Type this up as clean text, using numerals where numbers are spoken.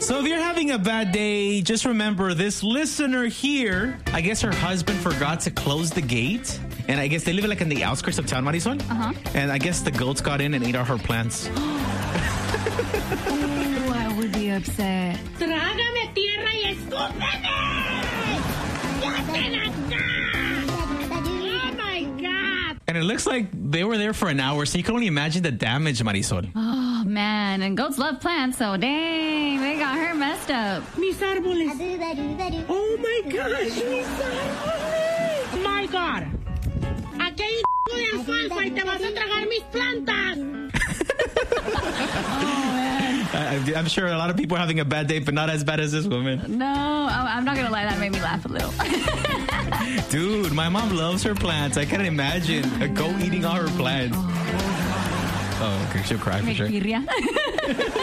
So if you're having a bad day, just remember this listener here, I guess her husband forgot to close the gate. And I guess they live like in the outskirts of town, Marisol. And I guess the goats got in and ate all her plants. Oh, I would be upset. Trágame tierra y escúpeme. ¡Ya ven acá! Oh my God! And it looks like they were there for an hour, so you can only imagine the damage, Marisol. Oh, man. And goats love plants, so dang, they got her messed up. Mis árboles. Oh my gosh, mis árboles. My God. Aquí hay un de alfalfa y te vas a tragar mis plantas. I'm sure a lot of people are having a bad day, but not as bad as this woman. No, I'm not going to lie. That made me laugh a little. Dude, my mom loves her plants. I can't imagine a goat eating all her plants. Oh, okay. She'll cry for sure.